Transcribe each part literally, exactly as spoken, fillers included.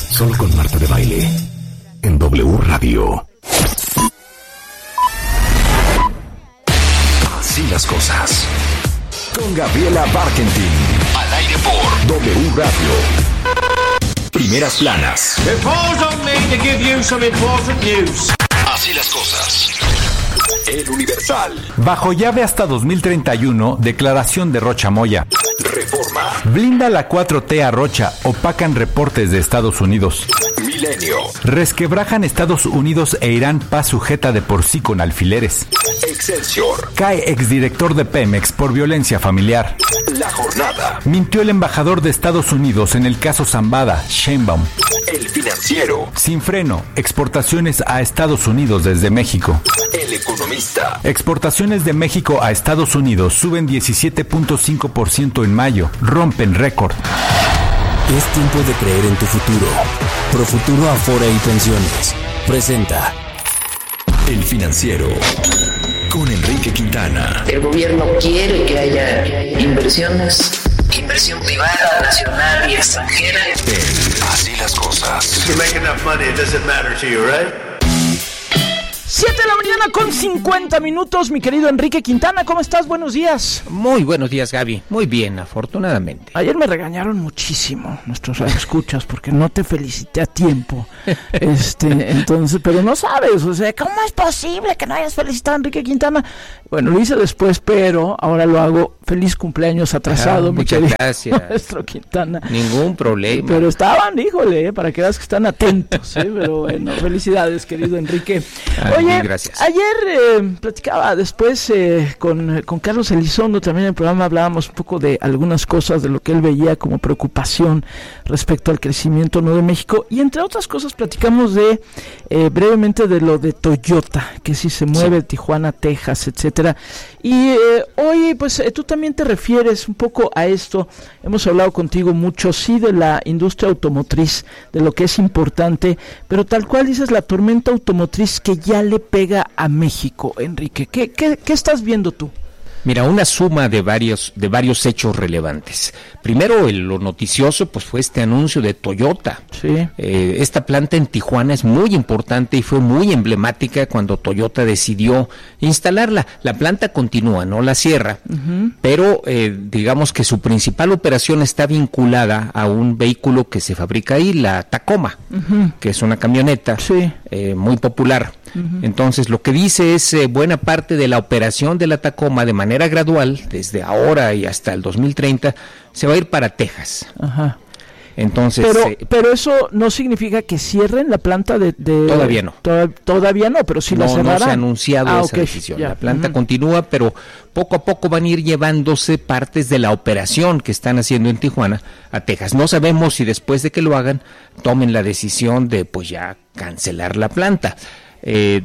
Solo con Marta de Baile. En W Radio. Así las cosas. Con Gabriela Barkentin. Al aire por W Radio. Primeras planas. It falls on me to give you some important news. Así las cosas. El Universal. Bajo llave hasta dos mil treinta y uno, declaración de Rocha Moya. Reforma. Blinda la cuatro T a Rocha, opacan reportes de Estados Unidos. Milenio. Resquebrajan Estados Unidos e Irán paz sujeta de por sí con alfileres. Excelsior. Cae exdirector de Pemex por violencia familiar. La Jornada. Mintió el embajador de Estados Unidos en el caso Zambada, Sheinbaum. El Financiero. Sin freno, exportaciones a Estados Unidos desde México. El Economista. Exportaciones de México a Estados Unidos suben diecisiete punto cinco por ciento en mayo, rompen récord. Es tiempo de creer en tu futuro. Profuturo Afore y Pensiones presenta El Financiero con Enrique Quintana. El gobierno quiere que haya inversiones, inversión privada, nacional y extranjera. En Así las cosas. You make enough money, it doesn't matter to you, right? siete de la mañana con cincuenta minutos, mi querido Enrique Quintana, ¿cómo estás? Buenos días. Muy buenos días, Gaby. Muy bien, afortunadamente. Ayer me regañaron muchísimo nuestros escuchas porque no te felicité a tiempo. Este, entonces, pero no sabes, o sea, ¿cómo es posible que no hayas felicitado a Enrique Quintana? Bueno, lo hice después, pero ahora lo hago. Feliz cumpleaños atrasado, ah, mi muchas querido gracias. Maestro Quintana. Ningún problema. Pero estaban, híjole, eh, para que veas que están atentos, ¿eh? Pero bueno, felicidades, querido Enrique. Ay, Oye, gracias. ayer eh, platicaba después eh, con, con Carlos Elizondo, también en el programa hablábamos un poco de algunas cosas, de lo que él veía como preocupación respecto al crecimiento no de México, y entre otras cosas platicamos de eh, brevemente de lo de Toyota, que si se mueve sí. Tijuana, Texas, etcétera. Y eh, hoy, pues eh, tú también te refieres un poco a esto. Hemos hablado contigo mucho, sí, de la industria automotriz, de lo que es importante, pero tal cual dices, la tormenta automotriz que ya le pega a México, Enrique. ¿Qué, qué, qué estás viendo tú? Mira, una suma de varios de varios hechos relevantes. Primero, el, lo noticioso, pues fue este anuncio de Toyota. Sí. Eh, esta planta en Tijuana es muy importante y fue muy emblemática cuando Toyota decidió instalarla. La planta continúa, no la cierra, uh-huh. pero eh, digamos que su principal operación está vinculada a un vehículo que se fabrica ahí, la Tacoma, uh-huh. que es una camioneta sí. eh, muy popular. Uh-huh. Entonces, lo que dice es eh, buena parte de la operación de la Tacoma de manera gradual, desde ahora y hasta el dos mil treinta, se va a ir para Texas. Ajá. Entonces, pero, eh, pero eso no significa que cierren la planta de... de todavía no. To- todavía no, pero sí no, la cerrarán. No se ha anunciado ah, esa okay, decisión. ya. La planta uh-huh. continúa, pero poco a poco van a ir llevándose partes de la operación que están haciendo en Tijuana a Texas. No sabemos si después de que lo hagan, tomen la decisión de pues ya cancelar la planta. Eh,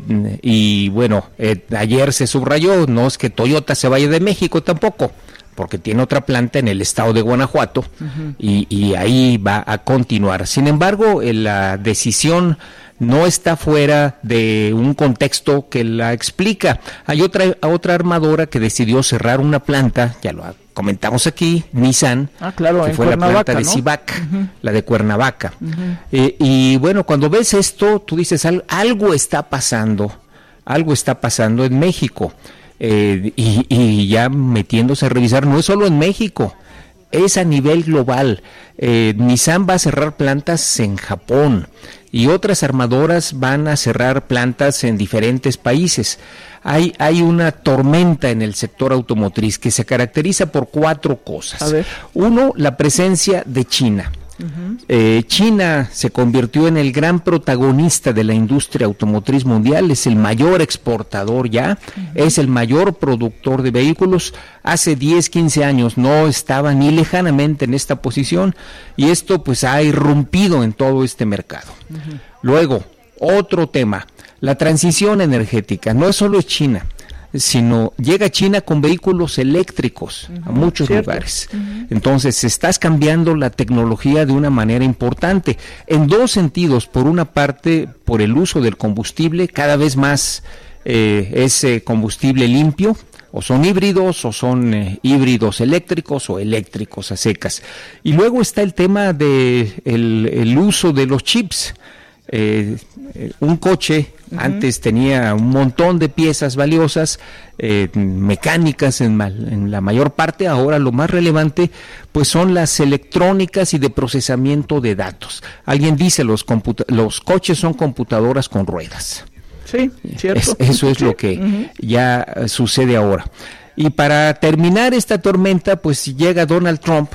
y bueno, eh, ayer se subrayó, no es que Toyota se vaya de México tampoco, porque tiene otra planta en el estado de Guanajuato, uh-huh. y, y ahí va a continuar. Sin embargo, eh, la decisión no está fuera de un contexto que la explica. Hay otra otra armadora que decidió cerrar una planta, ya lo comentamos aquí, Nissan, ah, claro, que en fue la planta de ¿no? Civac, uh-huh. la de Cuernavaca. Uh-huh. Eh, y bueno, cuando ves esto, tú dices, Al, algo está pasando, algo está pasando en México. Eh, y, y ya metiéndose a revisar, no es solo en México, es a nivel global. Eh, Nissan va a cerrar plantas en Japón y otras armadoras van a cerrar plantas en diferentes países. Hay, hay una tormenta en el sector automotriz que se caracteriza por cuatro cosas. A ver. Uno, la presencia de China. Uh-huh. Eh, China se convirtió en el gran protagonista de la industria automotriz mundial, es el mayor exportador ya, uh-huh. es el mayor productor de vehículos. Hace diez, quince años no estaba ni lejanamente en esta posición y esto pues ha irrumpido en todo este mercado. Uh-huh. Luego, otro tema, la transición energética, no solo es China, sino llega China con vehículos eléctricos uh-huh, a muchos cierto. lugares. Uh-huh. Entonces, estás cambiando la tecnología de una manera importante, en dos sentidos. Por una parte, por el uso del combustible, cada vez más eh, es eh, combustible limpio, o son híbridos o son eh, híbridos eléctricos o eléctricos a secas. Y luego está el tema de el, el uso de los chips. Eh, un coche uh-huh. antes tenía un montón de piezas valiosas, eh, mecánicas en, mal, en la mayor parte. Ahora lo más relevante pues son las electrónicas y de procesamiento de datos. Alguien dice los computa- los coches son computadoras con ruedas. Sí, cierto. Es, eso es sí. lo que uh-huh. ya uh, sucede ahora. Y para terminar esta tormenta pues llega Donald Trump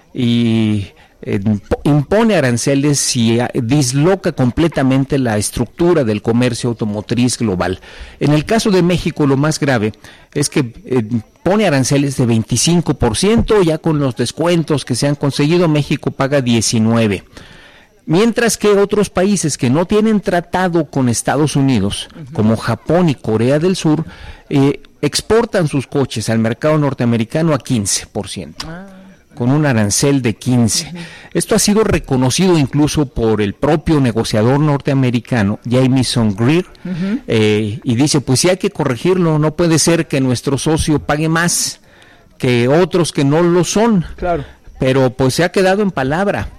y Eh, impone aranceles y eh, disloca completamente la estructura del comercio automotriz global. En el caso de México, lo más grave es que eh, pone aranceles de veinticinco por ciento, ya con los descuentos que se han conseguido, México paga diecinueve por ciento. Mientras que otros países que no tienen tratado con Estados Unidos, uh-huh. como Japón y Corea del Sur, eh, exportan sus coches al mercado norteamericano a quince por ciento. Ah. Con un arancel de quince. Uh-huh. Esto ha sido reconocido incluso por el propio negociador norteamericano, Jamieson Greer, uh-huh. eh, y dice, pues sí hay que corregirlo, no puede ser que nuestro socio pague más que otros que no lo son. Claro. Pero pues se ha quedado en palabra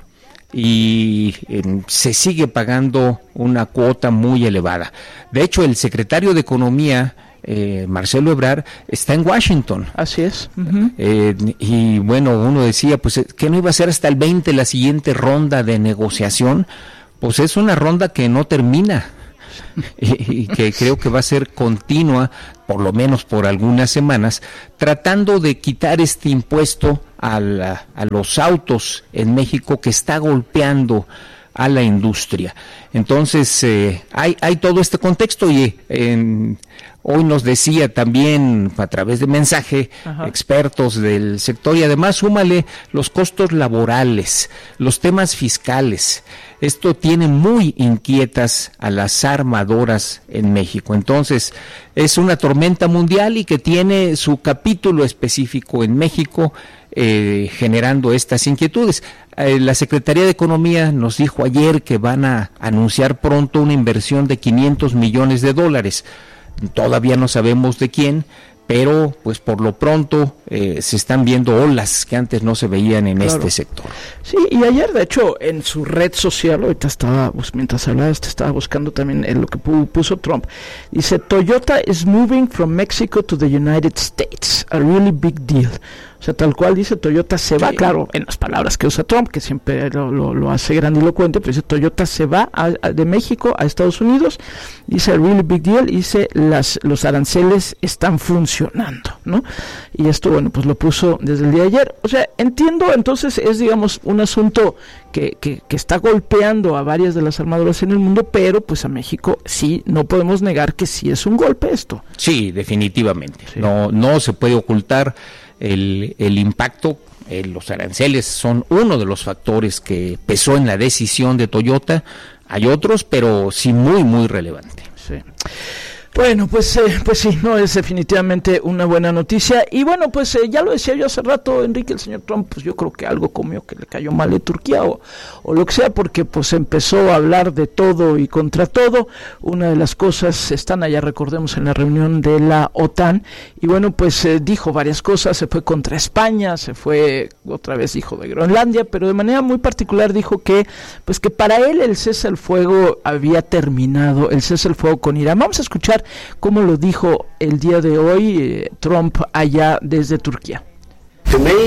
y eh, se sigue pagando una cuota muy elevada. De hecho, el secretario de Economía, Eh, Marcelo Ebrard, está en Washington. Así es. Uh-huh. Eh, y bueno, uno decía, pues, que no iba a ser hasta el veinte la siguiente ronda de negociación. Pues es una ronda que no termina y, y que creo que va a ser continua, por lo menos por algunas semanas, tratando de quitar este impuesto a, la, a los autos en México que está golpeando a la industria. Entonces, eh, hay, hay todo este contexto y eh, hoy nos decía también a través de mensaje Ajá. expertos del sector, y además súmale los costos laborales, los temas fiscales. Esto tiene muy inquietas a las armadoras en México. Entonces, es una tormenta mundial y que tiene su capítulo específico en México, eh, generando estas inquietudes. Eh, la Secretaría de Economía nos dijo ayer que van a anunciar pronto una inversión de quinientos millones de dólares. Todavía no sabemos de quién, pero pues por lo pronto eh, se están viendo olas que antes no se veían en claro. este sector. Sí, y ayer de hecho en su red social, ahorita estaba, pues, mientras hablabas, te estaba buscando también en lo que puso Trump, dice, Toyota is moving from Mexico to the United States, a really big deal. O sea, tal cual dice, Toyota se va, sí. claro, en las palabras que usa Trump, que siempre lo, lo, lo hace grandilocuente, pero dice, Toyota se va a, a, de México a Estados Unidos, dice, really big deal, dice, las, los aranceles están funcionando, ¿no? Y esto, bueno, pues lo puso desde el día de ayer. O sea, entiendo, entonces, es, digamos, un asunto que, que, que está golpeando a varias de las armadoras en el mundo, pero, pues, a México sí, no podemos negar que sí es un golpe esto. Sí, definitivamente. Sí. No, no se puede ocultar El, el impacto. Eh, los aranceles son uno de los factores que pesó en la decisión de Toyota. Hay otros, pero sí muy, muy relevante. Sí. Bueno, pues eh, pues sí, no es definitivamente una buena noticia. Y bueno, pues eh, ya lo decía yo hace rato, Enrique, el señor Trump, pues yo creo que algo comió que le cayó mal de Turquía o, o lo que sea, porque pues empezó a hablar de todo y contra todo. Una de las cosas, están allá, recordemos, en la reunión de la OTAN, y bueno, pues eh, dijo varias cosas, se fue contra España, se fue, otra vez dijo de Groenlandia, pero de manera muy particular dijo que, pues que para él el cese al fuego había terminado, el cese al fuego con Irán. Vamos a escuchar cómo lo dijo el día de hoy eh, Trump allá desde Turquía. To me,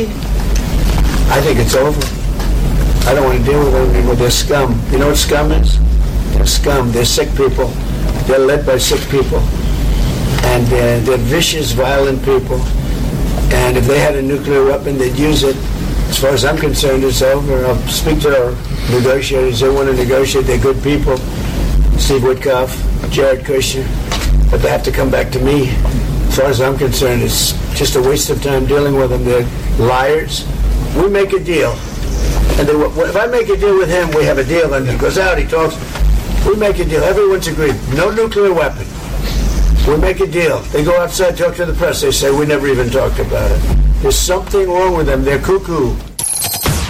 I think it's over. I don't want to deal with them anymore. They're scum. You know what scum is? They're scum. They're sick people. They're led by sick people. And uh, they're vicious, violent people. And if they had a nuclear weapon, they'd use it. As far as I'm concerned, it's over. I'll speak to our negotiators. They want to negotiate. They're good people. Steve Witkoff, Jared Kushner. But they have to come back to me. As far as I'm concerned, it's just a waste of time dealing with them. They're liars. We make a deal. And they, if I make a deal with him, we have a deal. And he goes out, he talks. We make a deal. Everyone's agreed. No nuclear weapon. We make a deal. They go outside, talk to the press. They say, we never even talked about it. There's something wrong with them. They're cuckoo.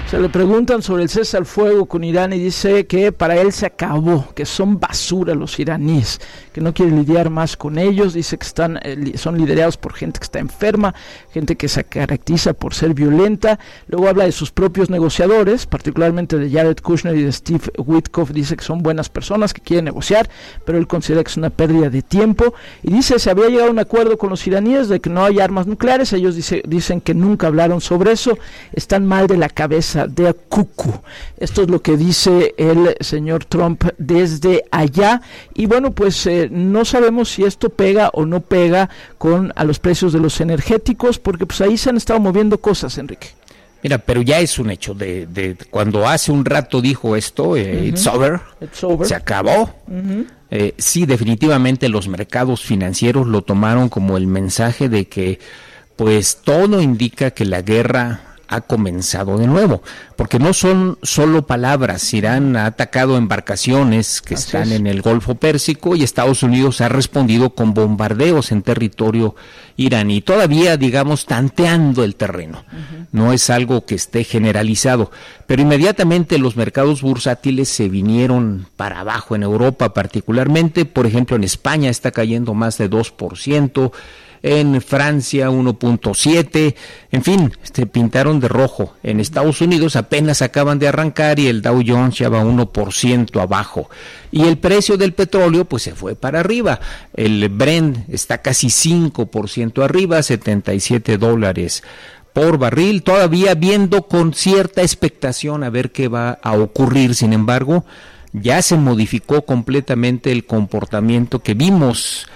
Se le preguntan sobre el cese al fuego con Irán y dice que para él se acabó, que son basura los iraníes, que no quiere lidiar más con ellos. Dice que están eh, son liderados por gente que está enferma, gente que se caracteriza por ser violenta. Luego habla de sus propios negociadores, particularmente de Jared Kushner y de Steve Witkoff. Dice que son buenas personas, que quieren negociar, pero él considera que es una pérdida de tiempo. Y dice, se había llegado a un acuerdo con los iraníes de que no hay armas nucleares. Ellos dice, dicen que nunca hablaron sobre eso, están mal de la cabeza, de cucu. Esto es lo que dice el señor Trump desde allá. Y bueno, pues eh, no sabemos si esto pega o no pega con a los precios de los energéticos, porque pues ahí se han estado moviendo cosas, Enrique. Mira, pero ya es un hecho, de, de cuando hace un rato dijo esto, eh, uh-huh. it's, over, it's over, se acabó. Uh-huh. Eh, sí, definitivamente los mercados financieros lo tomaron como el mensaje de que pues todo indica que la guerra ha comenzado de nuevo, porque no son solo palabras. Irán ha atacado embarcaciones que Así están es. en el Golfo Pérsico y Estados Unidos ha respondido con bombardeos en territorio iraní, todavía digamos tanteando el terreno. Uh-huh. No es algo que esté generalizado, pero inmediatamente los mercados bursátiles se vinieron para abajo en Europa particularmente. Por ejemplo, en España está cayendo más de dos por ciento, en Francia uno punto siete, en fin, se pintaron de rojo. En Estados Unidos apenas acaban de arrancar y el Dow Jones ya va uno por ciento abajo. Y el precio del petróleo pues se fue para arriba. El Brent está casi cinco por ciento arriba, setenta y siete dólares por barril, todavía viendo con cierta expectación a ver qué va a ocurrir. Sin embargo, ya se modificó completamente el comportamiento que vimos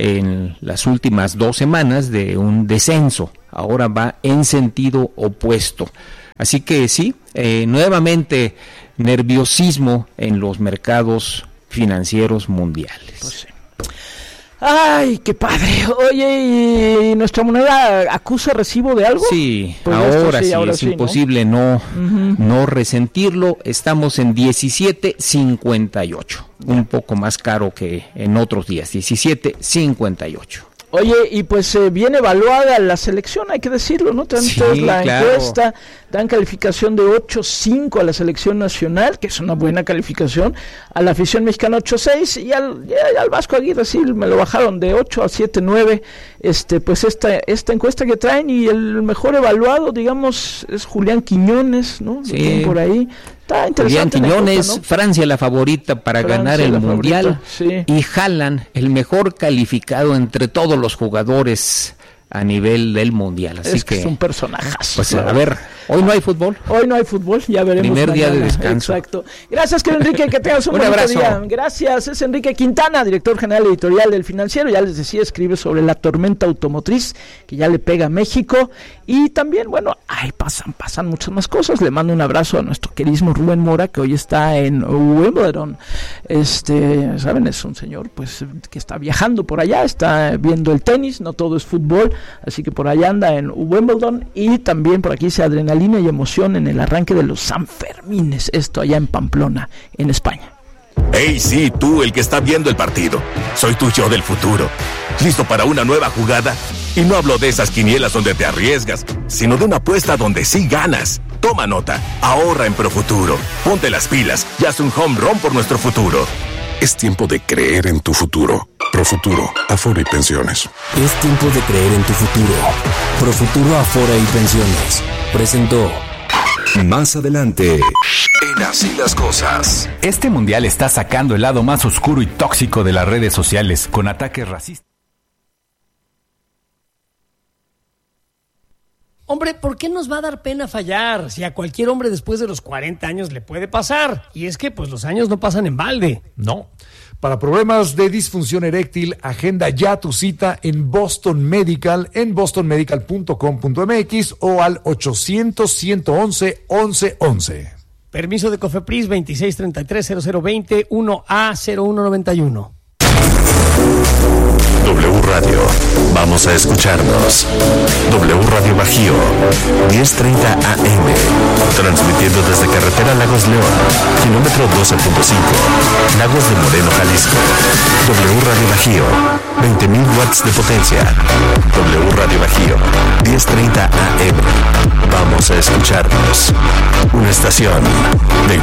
en las últimas dos semanas de un descenso. Ahora va en sentido opuesto. Así que sí, eh, nuevamente nerviosismo en los mercados financieros mundiales. Pues sí. Ay, qué padre. Oye, ¿y nuestra moneda acusa recibo de algo? Sí, pues ahora sí, sí ahora es sí, imposible no, no, uh-huh. no resentirlo. Estamos en diecisiete cincuenta y ocho, un poco más caro que en otros días, diecisiete cincuenta y ocho. Oye, y pues eh, bien evaluada la selección, hay que decirlo, ¿no? Tanto sí, es la claro. encuesta, dan calificación de ocho cinco a la selección nacional, que es una buena calificación, a la afición mexicana ocho seis, y al, y al Vasco Aguirre sí me lo bajaron de ocho a siete nueve, este, pues esta, esta encuesta que traen, y el mejor evaluado, digamos, es Julián Quiñones, ¿no? Sí. Por ahí. Está Julián Quiñones, ¿no? Francia la favorita para Francia ganar el Mundial, sí. Y Haaland, el mejor calificado entre todos los jugadores a nivel del Mundial. Así es que, que es un personajazo. Pues a ver, hoy no hay fútbol. Hoy no hay fútbol, ya veremos. Primer mañana. día de descanso. Exacto. Gracias, querido Enrique, que tengas un, un bonito abrazo. Día. Gracias, es Enrique Quintana, director general editorial del Financiero. Ya les decía, escribe sobre la tormenta automotriz que ya le pega a México. Y también, bueno, ay, pasan, pasan muchas más cosas. Le mando un abrazo a nuestro queridísimo Rubén Mora, que hoy está en Wimbledon. Este, saben, es un señor pues que está viajando por allá, está viendo el tenis, no todo es fútbol, así que por allá anda en Wimbledon. Y también por aquí dice adrenalina y emoción en el arranque de los Sanfermines, esto allá en Pamplona, en España. Hey, sí, tú, el que está viendo el partido. Soy tu yo del futuro. ¿Listo para una nueva jugada? Y no hablo de esas quinielas donde te arriesgas, sino de una apuesta donde sí ganas. Toma nota, ahorra en Profuturo. Ponte las pilas y haz un home run por nuestro futuro. Es tiempo de creer en tu futuro. Profuturo, Afore y Pensiones. Es tiempo de creer en tu futuro. Profuturo, Afore y Pensiones presentó. Más adelante, en Así las Cosas. Este mundial está sacando el lado más oscuro y tóxico de las redes sociales, con ataques racistas. Hombre, ¿por qué nos va a dar pena fallar? Si a cualquier hombre después de los cuarenta años le puede pasar. Y es que, pues, los años no pasan en balde. No. Para problemas de disfunción eréctil, agenda ya tu cita en Boston Medical, en boston medical punto com punto m x o al ochocientos, ciento once, once once. Permiso de COFEPRIS veintiséis treinta y tres cero cero veinte uno A cero uno noventa y uno. W Radio. Vamos Vamos a escucharnos. W Radio Bajío, diez treinta A M. Transmitiendo desde Carretera Lagos León, kilómetro doce punto cinco, Lagos de Moreno, Jalisco. W Radio Bajío, veinte mil watts de potencia. W Radio Bajío, diez treinta A M. Vamos a escucharnos. Una estación de